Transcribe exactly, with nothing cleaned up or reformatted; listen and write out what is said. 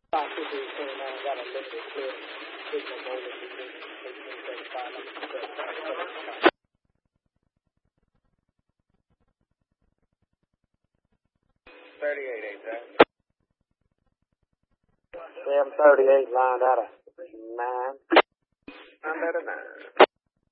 five fifty twenty-nine got a limited clear signal over between eighteen thirty-five and thirty-five. thirty-eight, eight, seven thirty-eight lined out of nine. I'm at a nine.